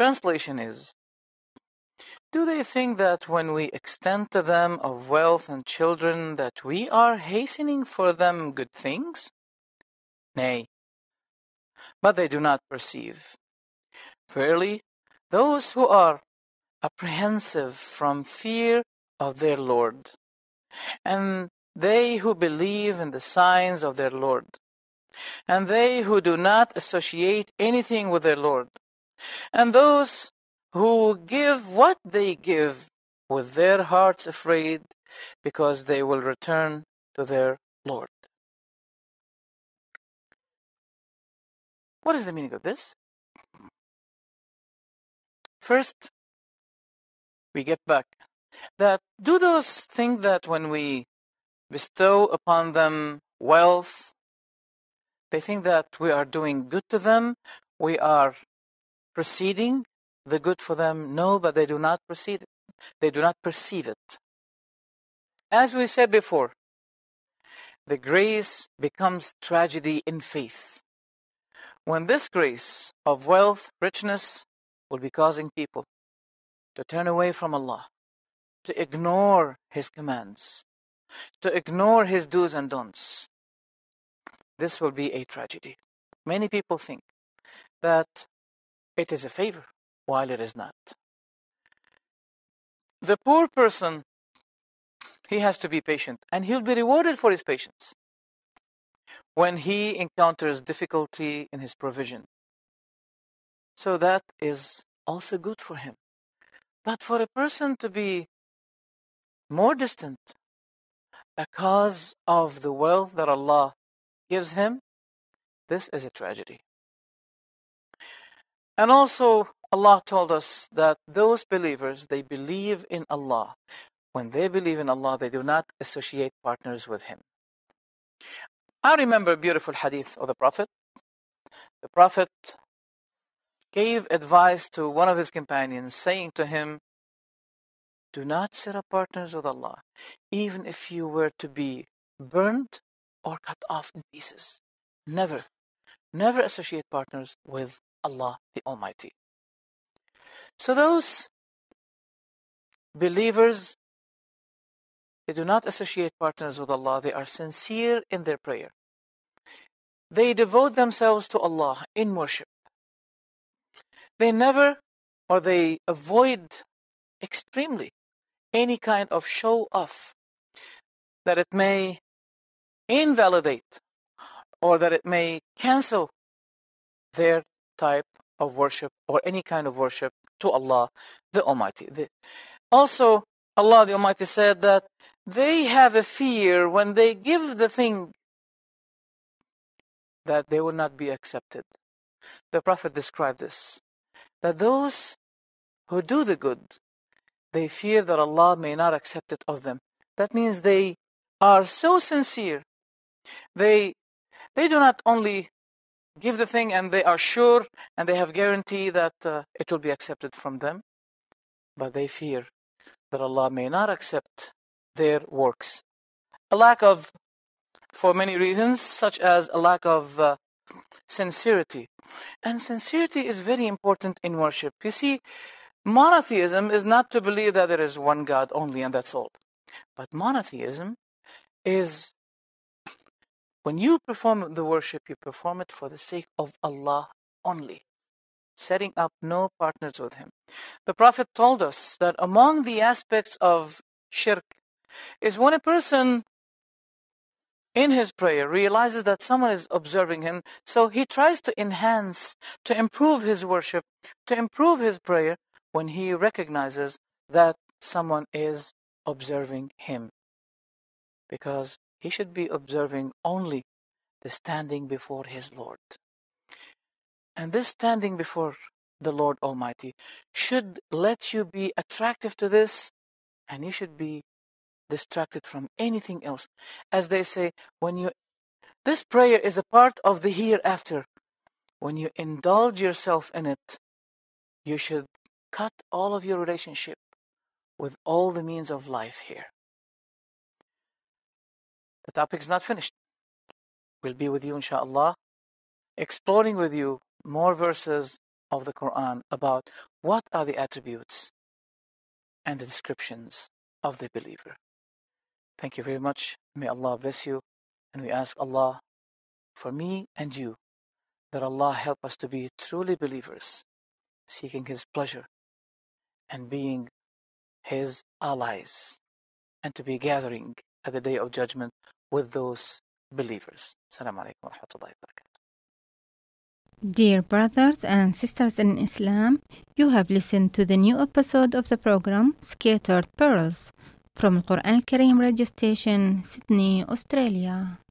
Translation is, do they think that when we extend to them of wealth and children that we are hastening for them good things? Nay, but they do not perceive. Verily, those who are apprehensive from fear of their Lord, and they who believe in the signs of their Lord, and they who do not associate anything with their Lord, and those who give what they give with their hearts afraid, because they will return to their Lord. What is the meaning of this? First, we get back that do those think that when we bestow upon them wealth, they think that we are doing good to them, we are proceeding the good for them? No, but they do not proceed it. They do not perceive it. As we said before, the grace becomes tragedy in faith. When this grace of wealth, richness, will be causing people to turn away from Allah, to ignore His commands, to ignore His do's and don'ts, this will be a tragedy. Many people think that it is a favor, while it is not. The poor person, he has to be patient, and he'll be rewarded for his patience when he encounters difficulty in his provision. So that is also good for him. But for a person to be more distant, a cause of the wealth that Allah gives him, this is a tragedy. And also, Allah told us that those believers, they believe in Allah. When they believe in Allah, they do not associate partners with Him. I remember a beautiful hadith of the Prophet. The Prophet gave advice to one of his companions, saying to him, do not set up partners with Allah, even if you were to be burned or cut off in pieces. Never associate partners with Allah the Almighty. So those believers, they do not associate partners with Allah. They are sincere in their prayer. They devote themselves to Allah in worship. They never, or they avoid extremely any kind of show-off that it may invalidate or that it may cancel their type of worship or any kind of worship to Allah the Almighty. Also, Allah the Almighty said that they have a fear when they give the thing that they will not be accepted. The Prophet described this, that those who do the good, they fear that Allah may not accept it of them. That means they are so sincere. They do not only give the thing and they are sure and they have guarantee that it will be accepted from them, but they fear that Allah may not accept their works. A lack of, for many reasons, such as a lack of sincerity. And sincerity is very important in worship. You see, monotheism is not to believe that there is one God only and that's all. But monotheism is when you perform the worship, you perform it for the sake of Allah only, setting up no partners with Him. The Prophet told us that among the aspects of shirk is when a person in his prayer realizes that someone is observing him, so he tries to enhance, to improve his worship, to improve his prayer when he recognizes that someone is observing him. Because he should be observing only the standing before his Lord. And this standing before the Lord Almighty should let you be attractive to this, and you should be distracted from anything else. As they say, this prayer is a part of the hereafter. When you indulge yourself in it, you should cut all of your relationship with all the means of life here. The topic is not finished. We'll be with you, inshallah, exploring with you more verses of the Quran about what are the attributes and the descriptions of the believer. Thank you very much. May Allah bless you. And we ask Allah for me and you that Allah help us to be truly believers, seeking His pleasure and being His allies, and to be gathering at the Day of Judgment with those believers. Assalamu alaikum wa rahmatullahi wa barakatuh. Dear brothers and sisters in Islam, you have listened to the new episode of the program Scattered Pearls from Al Quran Al Kareem radio station, Sydney, Australia.